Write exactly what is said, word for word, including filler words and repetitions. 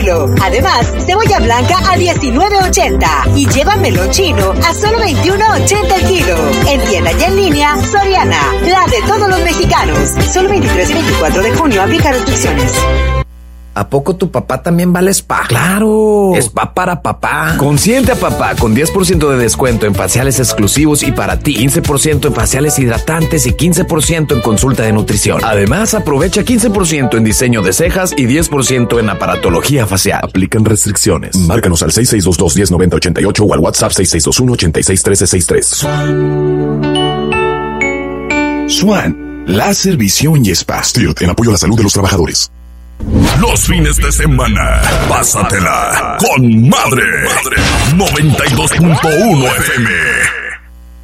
kilo. Además, cebolla blanca a diecinueve ochenta y lleva melón chino a solo veintiuno ochenta el kilo. En tienda y en línea, Soriana, la de todos los mexicanos. Solo veintitrés y veinticuatro de junio, aplica restricciones. ¿A poco tu papá también va al spa? ¡Claro! Spa para papá. Consiente a papá con diez por ciento de descuento en faciales exclusivos y para ti quince por ciento en faciales hidratantes y quince por ciento en consulta de nutrición. Además, aprovecha quince por ciento en diseño de cejas y diez por ciento en aparatología facial. Aplican restricciones. Márcanos al seis seis dos dos, uno cero nueve cero, ocho ocho o al WhatsApp seis seis dos uno, ocho seis uno tres seis tres. Swan, láser, visión y spa. Stilt, en apoyo a la salud de los trabajadores. Los fines de semana, pásatela con Madre, Madre noventa y dos punto uno F M.